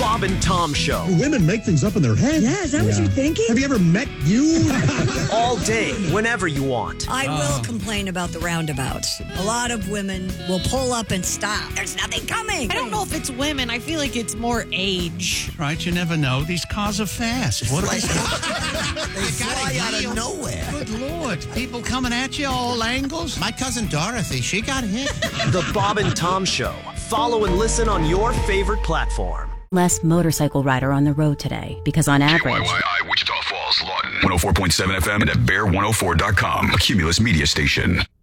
Bob and Tom Show. Women make things up in their head. Yeah, is that what you're thinking? Have you ever met you? All day, whenever you want. I will complain about the roundabouts. A lot of women will pull up and stop. There's nothing coming. I don't know if it's women. I feel like it's more age. Right, you never know. These cars are fast. What They fly out of nowhere. Good Lord. People coming at you all angles. My cousin Dorothy, she got hit. The Bob and Tom Show. Follow and listen on your favorite platform. Less motorcycle rider on the road today because on average... KYYI, Wichita Falls, Lawton. 104.7 FM and at Bear104.com. A Cumulus media station.